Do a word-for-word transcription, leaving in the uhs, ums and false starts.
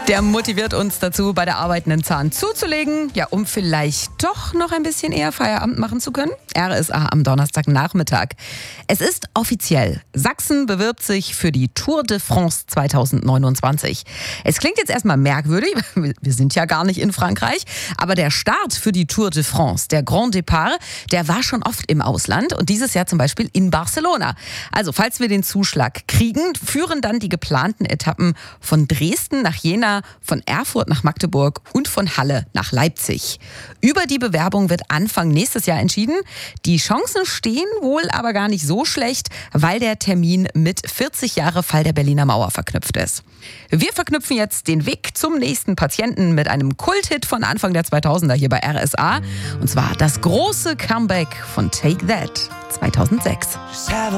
Der motiviert uns dazu, bei der Arbeit einen Zahn zuzulegen, ja, um vielleicht doch noch ein bisschen eher Feierabend machen zu können. R S A am Donnerstagnachmittag. Es ist offiziell. Sachsen bewirbt sich für die Tour de France zweitausendneunundzwanzig. Es klingt jetzt erstmal merkwürdig, wir sind ja gar nicht in Frankreich, aber der Start für die Tour de France, der Grand Départ, der war schon oft im Ausland und dieses Jahr zum Beispiel in Barcelona. Also falls wir den Zuschlag kriegen, führen dann die geplanten Etappen von Dresden nach Jena, von Erfurt nach Magdeburg und von Halle nach Leipzig. Über die Bewerbung wird Anfang nächstes Jahr entschieden. Die Chancen stehen wohl aber gar nicht so schlecht, weil der Termin mit vierzig Jahre Fall der Berliner Mauer verknüpft ist. Wir verknüpfen jetzt den Weg zum nächsten Patienten mit einem Kulthit von Anfang der zweitausender hier bei R S A. Und zwar das große Comeback von Take That zweitausendsechs.